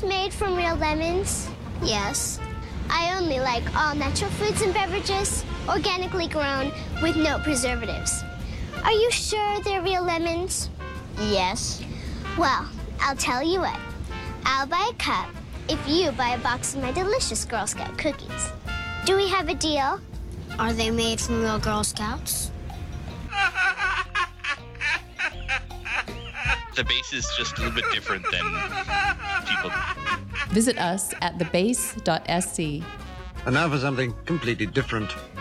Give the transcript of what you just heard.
this made from real lemons? Yes. I only like all natural foods and beverages, organically grown, with no preservatives. Are you sure they're real lemons? Yes. Well, I'll tell you what. I'll buy a cup if you buy a box of my delicious Girl Scout cookies. Do we have a deal? Are they made from real Girl Scouts? The base is just a little bit different than people. Visit us at thebase.sc. And now for something completely different.